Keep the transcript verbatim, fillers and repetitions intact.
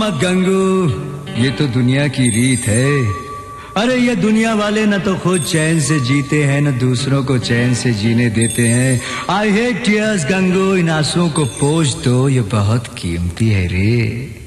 मत गंगू, ये तो दुनिया की रीत है। अरे ये दुनिया वाले न तो खुद चैन से जीते हैं न दूसरों को चैन से जीने देते हैं। आई हेट टीयर्स गंगू, इन आंसुओं को पोंछ दो, ये बहुत कीमती है रे।